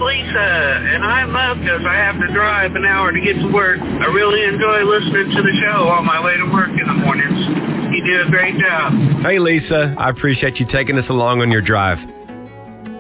Lisa, and I'm up because I have to drive an hour to get to work. I really enjoy listening to the show on my way to work in the mornings. You do a great job. Hey, Lisa, I appreciate you taking us along on your drive.